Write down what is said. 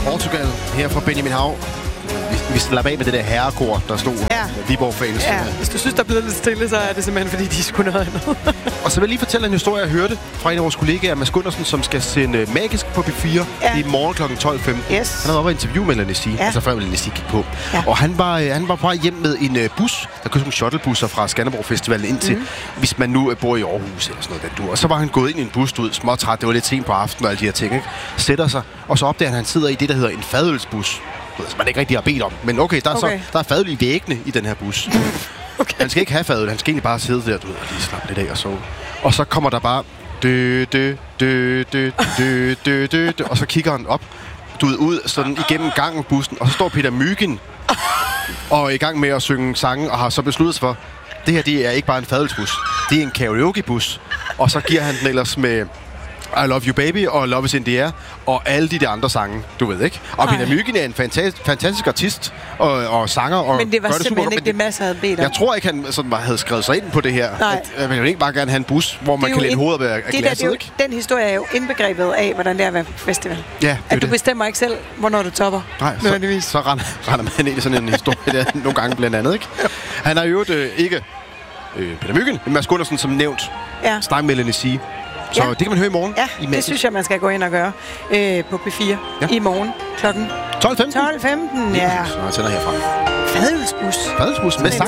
Portugal her fra Benjamin Hav. Vi slapper af med det der herrekor, der stod Viborg-fans. Ja, hvis du synes, der er blevet lidt stille, så er det simpelthen, fordi de skulle noget andet. Og så vil jeg lige fortælle en historie, jeg hørte fra en af vores kollegaer, Mads Gundersen, som skal sende Magisk på P4 i morgen kl. 12.15. Yes. Han har været oppe og interview med Lennart Sig, altså før Lennart Sig gik på. Ja. Og han var på vej hjem med en bus, der kører sådan shuttlebusser fra Skanderborg Festivalen ind til, hvis man nu bor i Aarhus eller sådan noget. Og så var han gået ind i en bus, du ved, småtræt, det var lidt sent på aftenen og alle de her ting, ikke? Sætter sig, og så opdager han sidder i det, der hedder en fadølsbus. Som man ikke rigtig har bedt om. Men okay, der er fadøl i væggene i den her bus. Okay. Han skal ikke have fadøl, han skal egentlig bare sidde der, du ved, og lige slappe lidt af og sove. Og så kommer der bare og så kigger han op, du ved, ud sådan igennem gangen bussen, og så står Peter Mygind og er i gang med at synge sange, og har så besluttet sig for, det her, det er ikke bare en fadølsbus, det er en karaokebus. Og så giver han den ellers med I Love You Baby og Love Is In The Air og alle de der andre sange, du ved, ikke? Og Peter Mygind er en fantastisk artist og sanger og men det var gør det simpelthen super, ikke det, Mads havde bedt om. Jeg tror ikke, han sådan havde skrevet sig ind på det her. At man vil ikke bare gerne have en bus, hvor man kan læne hovedet af glasset, ikke? Den historie er jo indbegrebet af, hvordan det er at være festival. Ja, at du bestemmer ikke selv, hvornår du topper. Nej, så render man ind i sådan en historie der nogle gange blandt andet, ikke? Han har jo ikke Peter Mygind, men Mads Gundersen, som nævnt, snakker med Lennart Sig. Så det kan man høre i morgen. Ja, det synes jeg, man skal gå ind og gøre på P4 i morgen klokken 12.15. 12.15, ja. Så jeg tænder herfra. Fadølsbus. Fadølsbus med